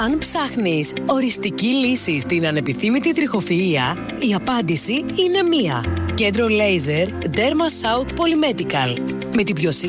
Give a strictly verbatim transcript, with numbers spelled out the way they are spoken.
Αν ψάχνεις οριστική λύση στην ανεπιθύμητη τριχοφυΐα, η απάντηση είναι μία. Κέντρο Laser Derma South Polymedical. Με την πιο